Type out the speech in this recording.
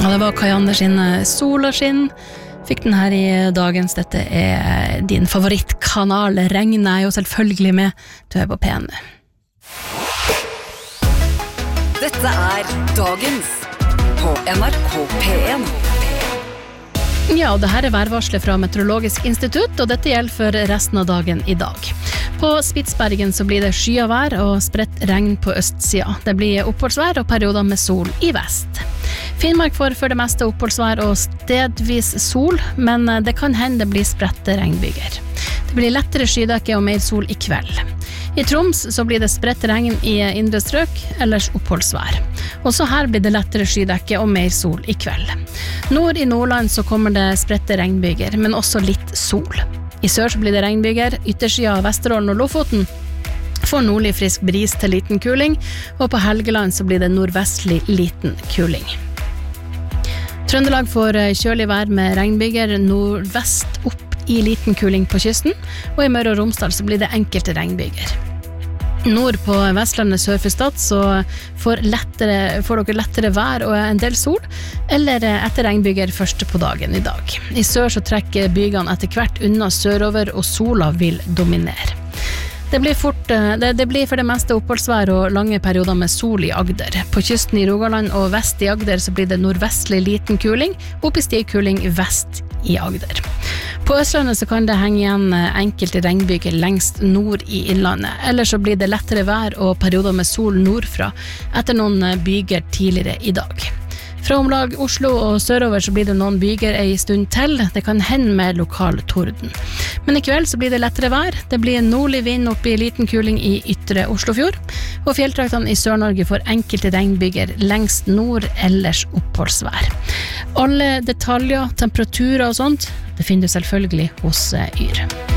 Ja, det var Kai Anders sin Solarskinn. Fikk den her i dagens. Dette din favorittkanal. Regner jo selvfølgelig med. Du på P1. Dette dagens på NRK P1. Ja, og det her værvarslet fra Meteorologisk institutt, og dette gjelder for resten av dagen i dag. På Spitsbergen så blir det skyet vær og spredt regn på østsida. Det blir oppholdsvær og perioder med sol i vest. Finnmark får for det meste oppholdsvær og stedvis sol, men det kan hende det blir spredte regnbyger. Det blir lettere skydekke og mer sol i kveld. I Troms så blir det spredt regn i indre strøk, ellers oppholdsvær. Også her blir det lettere skydekke og mer sol i kveld. Nord i Nordland så kommer det spredte regnbyger, men også litt sol. I sør så blir det regnbyger, yttersida av Vesterålen og Lofoten får nordlig frisk bris til liten kuling, og på Helgeland så blir det nordvestlig liten kuling. Trøndelag får kjølig vær med regnbyger nordvest opp i liten kuling på kysten, og i Møre og Romsdal så blir det enkelte regnbyger. Nord på Vestlandet sør for Stad så får dere lettere vær og en del sol, eller etter regnbyger først på dagen i dag. I sør så trekker bygene etter hvert unna sørover, og sola vil dominere. Det blir for det meste oppholdsvær og lange perioder med sol i Agder. På kysten i Rogaland og vest i Agder så blir det nordvestlig liten kuling, opp i stiv kuling vest i Agder. På Østlandet så kan det henge igjen enkelte regnbyger lengst nord i innlandet, eller så blir det lettere vær og perioder med sol nordfra etter noen byger tidligere i dag. Fra omlag Oslo og sørover så blir det noen byger en stund til. Det kan hende med lokal torden. Men i kveld så blir det lettere vær. Det blir en nordlig vind opp i liten kuling i ytre Oslofjord. Og fjelltraktene i Sør-Norge får enkelte regnbyger lengst nord, ellers oppholdsvær. Alle detaljer, temperaturer og sånt, det finner du selvfølgelig hos Yr.